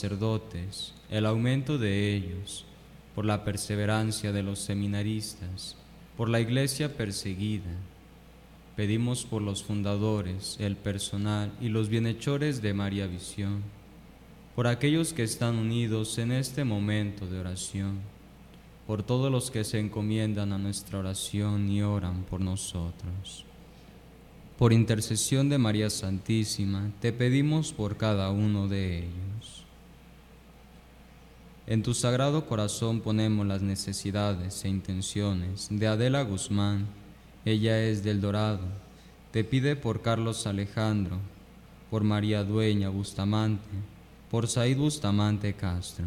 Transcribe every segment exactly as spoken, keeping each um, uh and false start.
sacerdotes, el aumento de ellos, por la perseverancia de los seminaristas, por la Iglesia perseguida. Pedimos por los fundadores, el personal y los bienhechores de María Visión, por aquellos que están unidos en este momento de oración, por todos los que se encomiendan a nuestra oración y oran por nosotros. Por intercesión de María Santísima, te pedimos por cada uno de ellos. En tu sagrado corazón ponemos las necesidades e intenciones de Adela Guzmán. Ella es del Dorado. Te pide por Carlos Alejandro, por María Dueña Bustamante, por Said Bustamante Castro.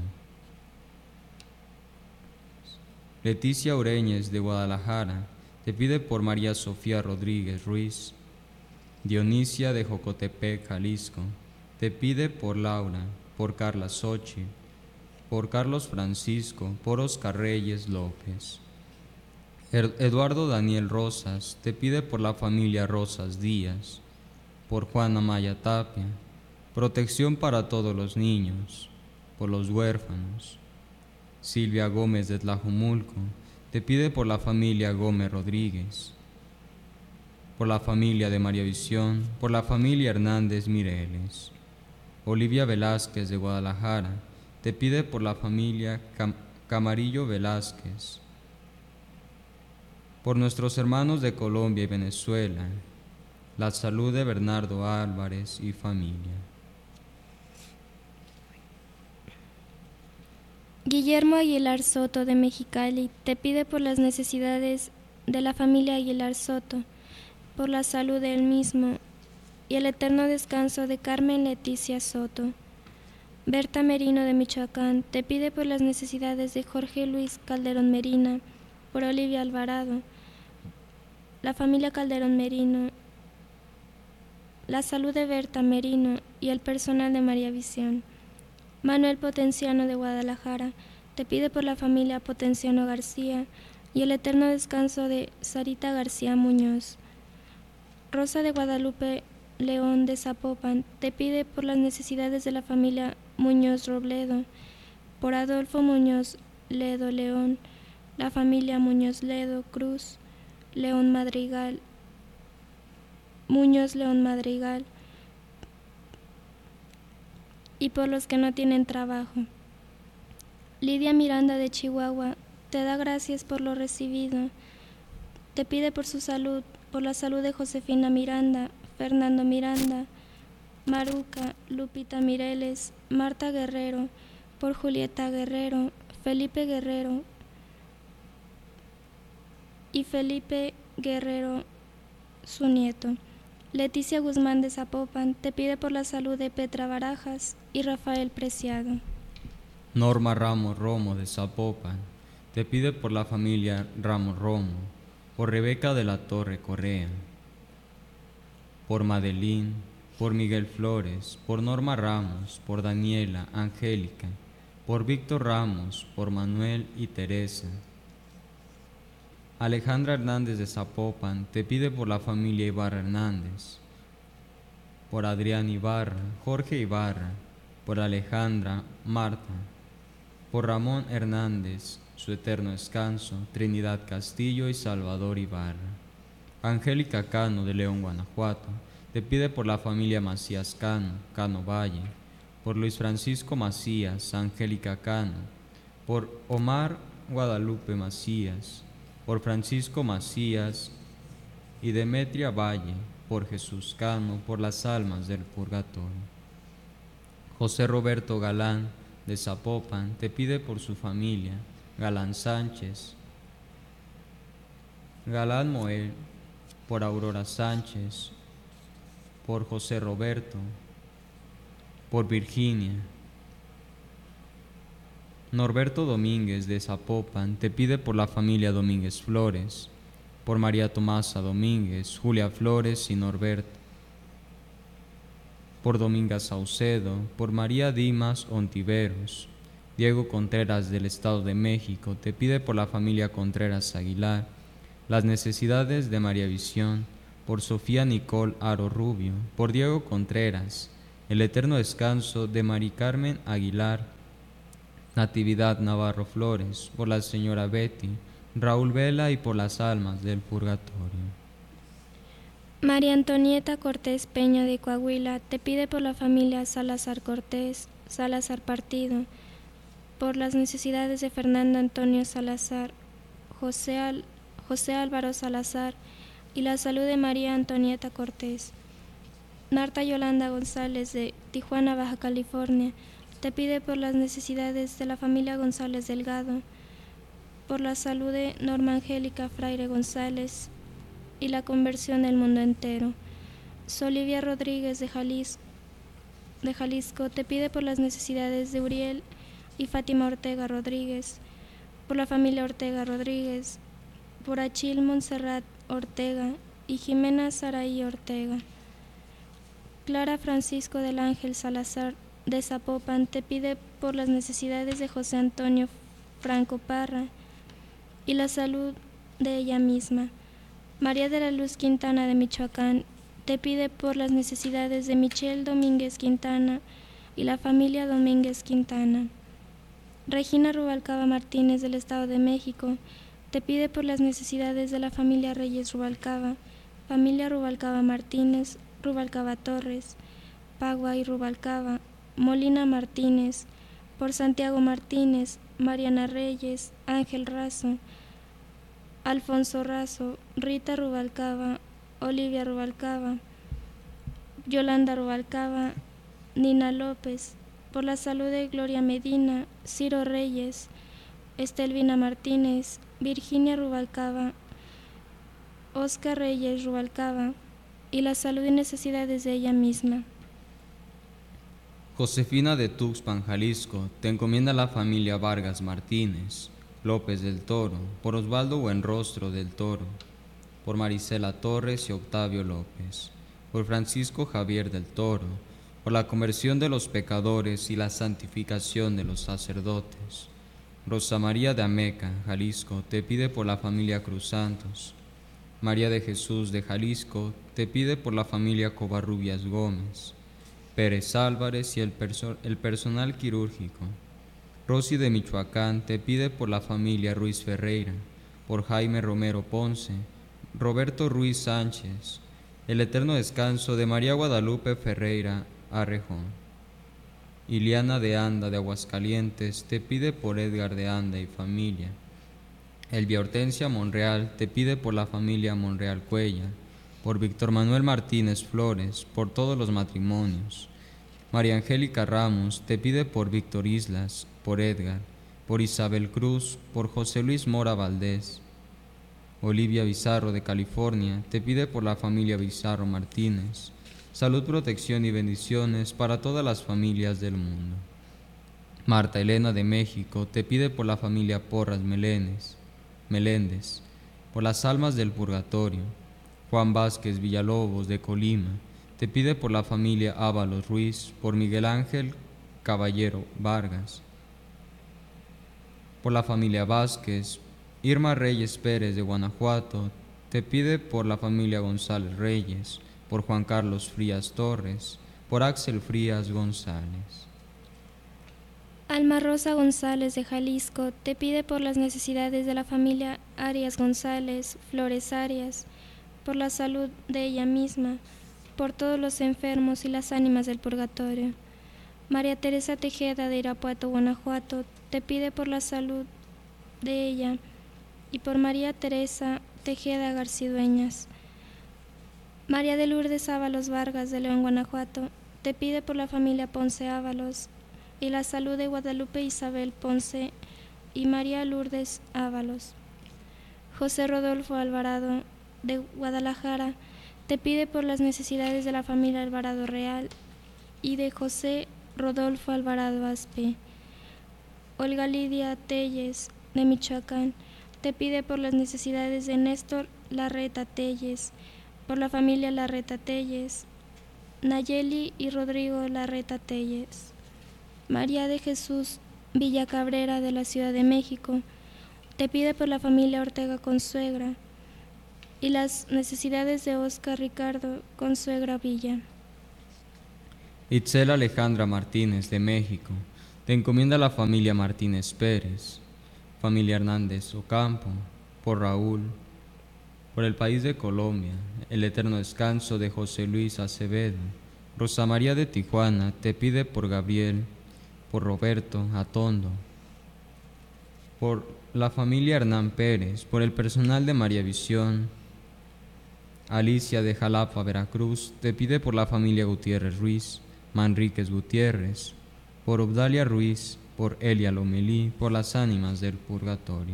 Leticia Ureñez de Guadalajara te pide por María Sofía Rodríguez Ruiz. Dionisia de Jocotepec, Jalisco, te pide por Laura, por Carla Sochi, por Carlos Francisco, por Oscar Reyes López. Eduardo Daniel Rosas te pide por la familia Rosas Díaz, por Juana Maya Tapia, protección para todos los niños, por los huérfanos. Silvia Gómez de Tlajumulco te pide por la familia Gómez Rodríguez, por la familia de María Visión, por la familia Hernández Mireles. Olivia Velázquez de Guadalajara te pide por la familia Cam Camarillo Velázquez, por nuestros hermanos de Colombia y Venezuela, la salud de Bernardo Álvarez y familia. Guillermo Aguilar Soto de Mexicali te pide por las necesidades de la familia Aguilar Soto, por la salud de él mismo y el eterno descanso de Carmen Leticia Soto. Berta Merino de Michoacán te pide por las necesidades de Jorge Luis Calderón Merina, por Olivia Alvarado, la familia Calderón Merino, la salud de Berta Merino y el personal de María Visión. Manuel Potenciano de Guadalajara te pide por la familia Potenciano García y el eterno descanso de Sarita García Muñoz. Rosa de Guadalupe León de Zapopan te pide por las necesidades de la familia Muñoz Robledo, por Adolfo Muñoz Ledo León, la familia Muñoz Ledo Cruz, León Madrigal, Muñoz León Madrigal, y por los que no tienen trabajo. Lidia Miranda de Chihuahua te da gracias por lo recibido, te pide por su salud, por la salud de Josefina Miranda, Fernando Miranda, Maruca, Lupita Mireles, Marta Guerrero, por Julieta Guerrero, Felipe Guerrero y Felipe Guerrero, su nieto. Leticia Guzmán de Zapopan te pide por la salud de Petra Barajas y Rafael Preciado. Norma Ramos Romo de Zapopan te pide por la familia Ramos Romo, por Rebeca de la Torre Correa, por Madeline, por Miguel Flores, por Norma Ramos, por Daniela, Angélica, por Víctor Ramos, por Manuel y Teresa. Alejandra Hernández de Zapopan te pide por la familia Ibarra Hernández, por Adrián Ibarra, Jorge Ibarra, por Alejandra, Marta, por Ramón Hernández, su eterno descanso, Trinidad Castillo y Salvador Ibarra. Angélica Cano de León, Guanajuato, te pide por la familia Macías Cano, Cano Valle, por Luis Francisco Macías, Angélica Cano, por Omar Guadalupe Macías, por Francisco Macías y Demetria Valle, por Jesús Cano, por las almas del purgatorio. José Roberto Galán de Zapopan te pide por su familia, Galán Sánchez, Galán Moel, por Aurora Sánchez, por José Roberto, por Virginia. Norberto Domínguez de Zapopan te pide por la familia Domínguez Flores, por María Tomasa Domínguez, Julia Flores y Norberto, por Dominga Saucedo, por María Dimas Ontiveros. Diego Contreras del Estado de México te pide por la familia Contreras Aguilar, las necesidades de María Visión, por Sofía Nicole Aro Rubio, por Diego Contreras el eterno descanso de Mari Carmen Aguilar, Natividad Navarro Flores, por la señora Betty, Raúl Vela y por las almas del purgatorio. María Antonieta Cortés Peña de Coahuila te pide por la familia Salazar Cortés, Salazar Partido, por las necesidades de Fernando Antonio Salazar, José, Al, José Álvaro Salazar y la salud de María Antonieta Cortés. Marta Yolanda González de Tijuana, Baja California, te pide por las necesidades de la familia González Delgado, por la salud de Norma Angélica Fraire González y la conversión del mundo entero. Solivia Rodríguez de Jalisco, de Jalisco te pide por las necesidades de Uriel y Fátima Ortega Rodríguez, por la familia Ortega Rodríguez, por Achil Montserrat Ortega y Jimena Saraí Ortega. Clara Francisco del Ángel Salazar de Zapopan te pide por las necesidades de José Antonio Franco Parra y la salud de ella misma. María de la Luz Quintana de Michoacán te pide por las necesidades de Michelle Domínguez Quintana y la familia Domínguez Quintana. Regina Rubalcaba Martínez del Estado de México te pide por las necesidades de la familia Reyes Rubalcaba, familia Rubalcaba Martínez, Rubalcaba Torres, Pagua y Rubalcaba, Molina Martínez, por Santiago Martínez, Mariana Reyes, Ángel Razo, Alfonso Razo, Rita Rubalcaba, Olivia Rubalcaba, Yolanda Rubalcaba, Nina López, por la salud de Gloria Medina, Ciro Reyes, Estelvina Martínez, Virginia Rubalcaba, Oscar Reyes Rubalcaba y la salud y necesidades de ella misma. Josefina de Tuxpan, Jalisco, te encomienda la familia Vargas Martínez, López del Toro, por Osvaldo Buenrostro del Toro, por Marisela Torres y Octavio López, por Francisco Javier del Toro, por la conversión de los pecadores y la santificación de los sacerdotes. Rosa María de Ameca, Jalisco, te pide por la familia Cruz Santos. María de Jesús de Jalisco te pide por la familia Covarrubias Gómez. Pérez Álvarez y el, perso el personal quirúrgico. Rosy de Michoacán te pide por la familia Ruiz Ferreira, por Jaime Romero Ponce, Roberto Ruiz Sánchez, el eterno descanso de María Guadalupe Ferreira Arrejón. Iliana de Anda de Aguascalientes te pide por Edgar de Anda y familia. Elvia Hortensia Monreal te pide por la familia Monreal Cuella, por Víctor Manuel Martínez Flores, por todos los matrimonios. María Angélica Ramos te pide por Víctor Islas, por Edgar, por Isabel Cruz, por José Luis Mora Valdés. Olivia Bizarro de California te pide por la familia Bizarro Martínez. Salud, protección y bendiciones para todas las familias del mundo. Marta Elena de México te pide por la familia Porras Meléndez, Meléndez, por las almas del purgatorio. Juan Vázquez Villalobos de Colima te pide por la familia Ábalos Ruiz, por Miguel Ángel Caballero Vargas, por la familia Vázquez. Irma Reyes Pérez de Guanajuato te pide por la familia González Reyes, por Juan Carlos Frías Torres, por Axel Frías González. Alma Rosa González de Jalisco te pide por las necesidades de la familia Arias González, Flores Arias, por la salud de ella misma, por todos los enfermos y las ánimas del purgatorio. María Teresa Tejeda de Irapuato, Guanajuato, te pide por la salud de ella y por María Teresa Tejeda Garcidueñas. María de Lourdes Ábalos Vargas de León, Guanajuato, te pide por la familia Ponce Ábalos y la salud de Guadalupe Isabel Ponce y María Lourdes Ábalos. José Rodolfo Alvarado de Guadalajara te pide por las necesidades de la familia Alvarado Real y de José Rodolfo Alvarado Aspe. Olga Lidia Telles de Michoacán te pide por las necesidades de Néstor Larreta Telles, por la familia Larreta Telles, Nayeli y Rodrigo Larreta Telles. María de Jesús Villacabrera de la Ciudad de México te pide por la familia Ortega Consuegra y las necesidades de Oscar Ricardo Consuegra Villa. Itzel Alejandra Martínez, de México, te encomienda la familia Martínez Pérez, familia Hernández Ocampo, por Raúl, por el país de Colombia, el eterno descanso de José Luis Acevedo. Rosa María de Tijuana te pide por Gabriel, por Roberto Atondo, por la familia Hernán Pérez, por el personal de María Visión. Alicia de Jalapa, Veracruz, te pide por la familia Gutiérrez Ruiz, Manríquez Gutiérrez, por Obdalia Ruiz, por Elia Lomelí, por las ánimas del purgatorio.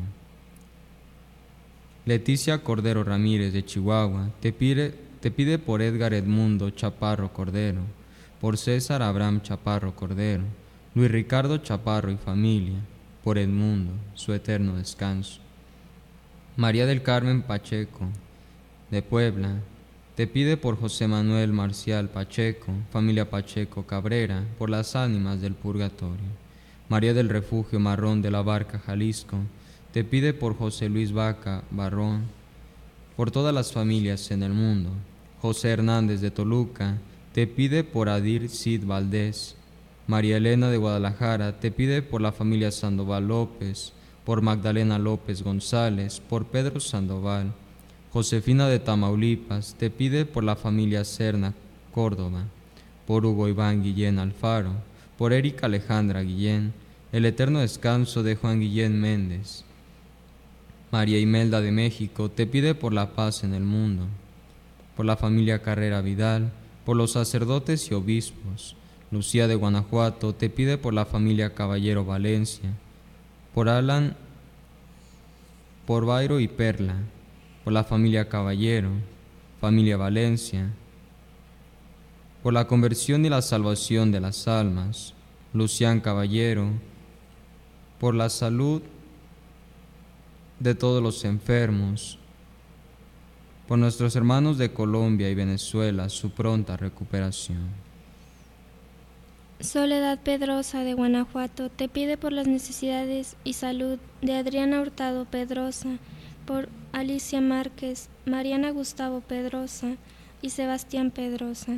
Leticia Cordero Ramírez, de Chihuahua, te pide, te pide por Edgar Edmundo Chaparro Cordero, por César Abraham Chaparro Cordero, Luis Ricardo Chaparro y familia, por Edmundo, su eterno descanso. María del Carmen Pacheco, de Puebla, te pide por José Manuel Marcial Pacheco, familia Pacheco Cabrera, por las ánimas del purgatorio. María del Refugio Marrón de la Barca, Jalisco, te pide por José Luis Vaca Barrón, por todas las familias en el mundo. José Hernández de Toluca, te pide por Adir Cid Valdés. María Elena de Guadalajara, te pide por la familia Sandoval López, por Magdalena López González, por Pedro Sandoval. Josefina de Tamaulipas, te pide por la familia Serna Córdoba, por Hugo Iván Guillén Alfaro, por Erika Alejandra Guillén, el eterno descanso de Juan Guillén Méndez. María Imelda de México, te pide por la paz en el mundo, por la familia Carrera Vidal, por los sacerdotes y obispos. Lucía de Guanajuato, te pide por la familia Caballero Valencia, por Alan, por Bairo y Perla, por la familia Caballero, familia Valencia, por la conversión y la salvación de las almas. Lucián Caballero, por la salud de todos los enfermos, por nuestros hermanos de Colombia y Venezuela, su pronta recuperación. Soledad Pedrosa, de Guanajuato, te pide por las necesidades y salud de Adriana Hurtado Pedrosa, por Alicia Márquez, Mariana Gustavo Pedrosa y Sebastián Pedrosa.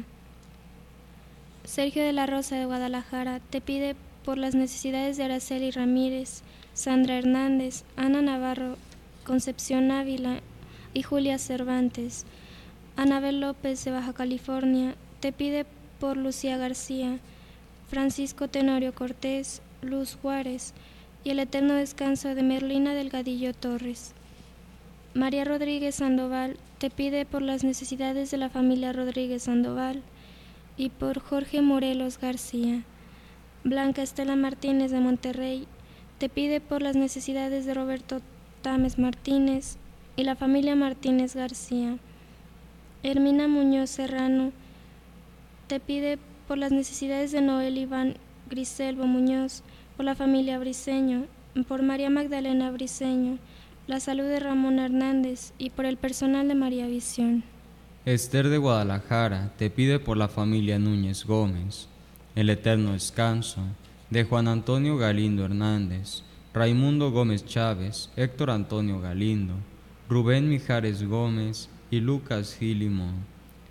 Sergio de la Rosa, de Guadalajara, te pide por las necesidades de Araceli Ramírez, Sandra Hernández, Ana Navarro, Concepción Ávila y Julia Cervantes. Anabel López, de Baja California, te pide por Lucía García, Francisco Tenorio Cortés, Luz Juárez y el eterno descanso de Merlina Delgadillo Torres. María Rodríguez Sandoval te pide por las necesidades de la familia Rodríguez Sandoval y por Jorge Morelos García. Blanca Estela Martínez, de Monterrey, te pide por las necesidades de Roberto Tames Martínez y la familia Martínez García. Hermina Muñoz Serrano te pide por las necesidades de Noel Iván Griselvo Muñoz, por la familia Briceño, por María Magdalena Briceño, la salud de Ramón Hernández y por el personal de María Visión. Esther de Guadalajara te pide por la familia Núñez Gómez, el eterno descanso de Juan Antonio Galindo Hernández, Raimundo Gómez Chávez, Héctor Antonio Galindo, Rubén Mijares Gómez y Lucas Gil Limón.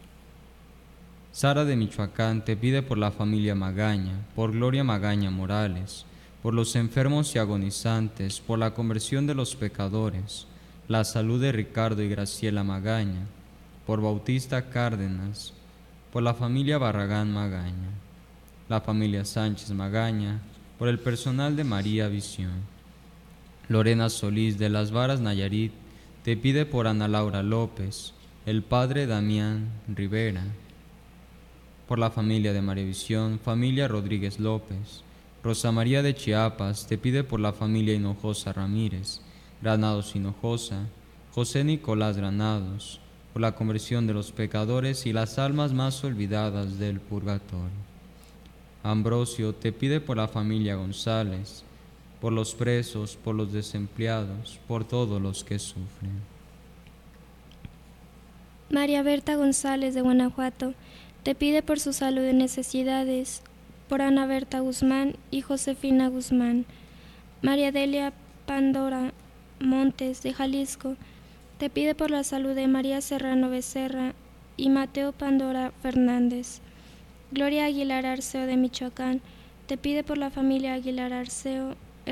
Sara de Michoacán te pide por la familia Magaña, por Gloria Magaña Morales, por los enfermos y agonizantes, por la conversión de los pecadores, la salud de Ricardo y Graciela Magaña, por Bautista Cárdenas, por la familia Barragán Magaña, la familia Sánchez Magaña, por el personal de María Visión. Lorena Solís de Las Varas Nayarit te pide por Ana Laura López, el padre Damián Rivera, por la familia de María Visión, familia Rodríguez López. Rosa María de Chiapas te pide por la familia Hinojosa Ramírez, Granados Hinojosa, José Nicolás Granados, por la conversión de los pecadores y las almas más olvidadas del purgatorio. Ambrosio te pide por la familia González, por los presos, por los desempleados, por todos los que sufren. María Berta González, de Guanajuato, te pide por su salud y necesidades, por Ana Berta Guzmán y Josefina Guzmán. María Delia Pandora Montes, de Jalisco, te pide por la salud de María Serrano Becerra y Mateo Pandora Fernández. Gloria Aguilar Arceo de Michoacán, te pide por la familia Aguilar Arceo